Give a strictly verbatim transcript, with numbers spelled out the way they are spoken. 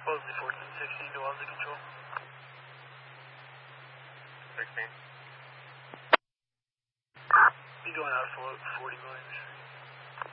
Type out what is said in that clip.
Supposedly fourteen sixteen to Ozzy Control. sixteen. Be going out for forty millimeters.